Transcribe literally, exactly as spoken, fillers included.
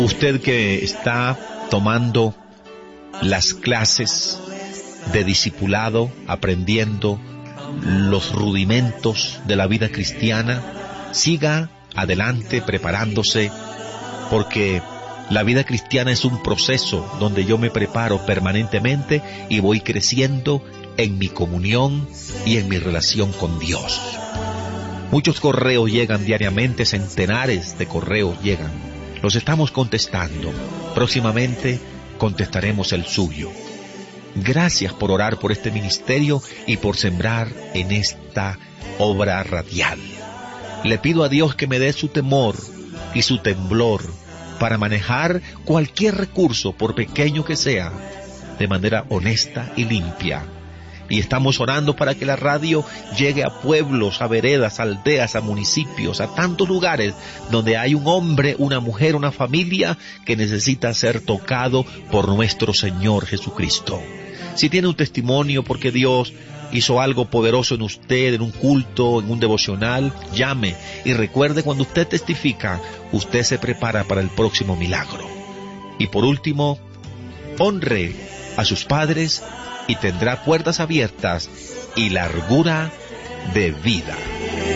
Usted que está tomando las clases de discipulado, aprendiendo los rudimentos de la vida cristiana, siga adelante preparándose, porque la vida cristiana es un proceso donde yo me preparo permanentemente y voy creciendo en mi comunión y en mi relación con Dios. Muchos correos llegan diariamente, centenares de correos llegan. Los estamos contestando. Próximamente contestaremos el suyo. Gracias por orar por este ministerio y por sembrar en esta obra radial. Le pido a Dios que me dé su temor y su temblor para manejar cualquier recurso, por pequeño que sea, de manera honesta y limpia. Y estamos orando para que la radio llegue a pueblos, a veredas, a aldeas, a municipios, a tantos lugares donde hay un hombre, una mujer, una familia que necesita ser tocado por nuestro Señor Jesucristo. Si tiene un testimonio porque Dios hizo algo poderoso en usted, en un culto, en un devocional, llame. Y recuerde, cuando usted testifica, usted se prepara para el próximo milagro. Y por último, honre a sus padres y tendrá puertas abiertas y largura de vida.